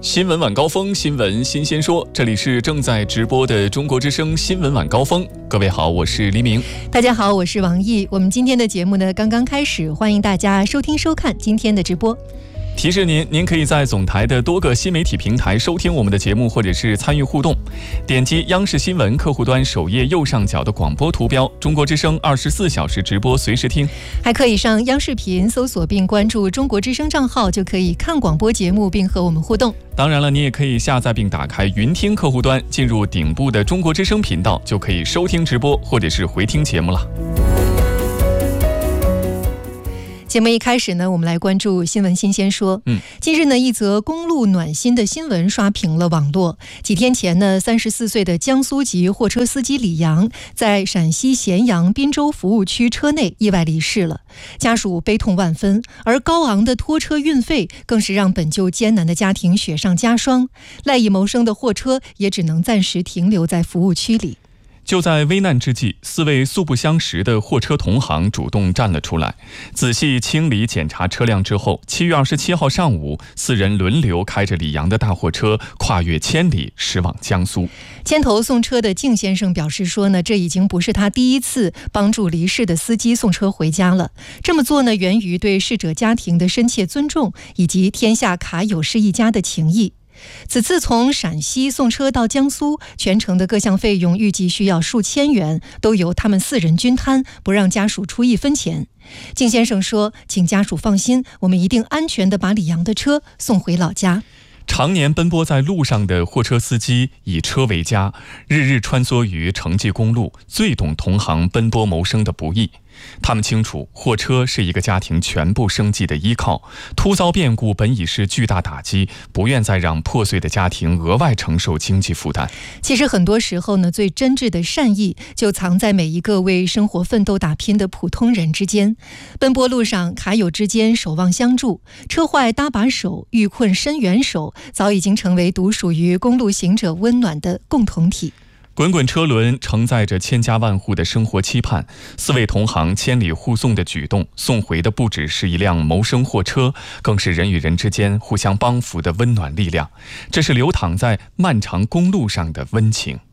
新闻晚高峰，新闻新鲜说，这里是正在直播的中国之声新闻晚高峰。各位好，我是黎明。 大家好，我是王毅。我们今天的节目呢刚刚开始，欢迎大家收听收看今天的直播。 提示您可以在总台的多个新媒体平台收听我们的节目，或者是参与互动。点击央视新闻客户端首页右上角的广播图标，中国之声24小时直播随时听。 还可以上央视频搜索并关注中国之声账号，就可以看广播节目并和我们互动。 当然了，你也可以下载并打开云听客户端，进入顶部的中国之声频道，就可以收听直播或者是回听节目了。 节目一开始呢，我们来关注新闻新鲜说。近日呢，一则公路暖心的新闻刷屏了网络。几天前呢，34岁的江苏籍货车司机李阳在陕西咸阳滨州服务区车内意外离世了，家属悲痛万分，而高昂的拖车运费更是让本就艰难的家庭雪上加霜，赖以谋生的货车也只能暂时停留在服务区里。 就在危难之际，4位素不相识的货车同行主动站了出来，仔细清理检查车辆之后，7月27号上午，4人轮流开着李阳的大货车跨越千里驶往江苏。 牵头送车的靳先生表示说呢，这已经不是他第一次帮助离世的司机送车回家了。这么做呢，源于对逝者家庭的深切尊重，以及天下卡友是一家的情谊。此次从陕西送车到江苏，全程的各项费用预计需要数千元，都由他们4人均摊，不让家属出1分钱。靳先生说，请家属放心，我们一定安全地把李阳的车送回老家。 常年奔波在路上的货车司机以车为家，日日穿梭于城际公路，最懂同行奔波谋生的不易。他们清楚，货车是一个家庭全部生计的依靠，突遭变故本已是巨大打击，不愿再让破碎的家庭额外承受经济负担。 其实很多时候呢，最真挚的善意就藏在每一个为生活奋斗打拼的普通人之间。奔波路上，卡友之间守望相助，车坏搭把手，遇困伸援手，早已经成为独属于公路行者温暖的共同体。 滚滚车轮承载着千家万户的生活期盼，4位同行千里护送的举动，送回的不只是一辆谋生货车，更是人与人之间互相帮扶的温暖力量。这是流淌在漫长公路上的温情。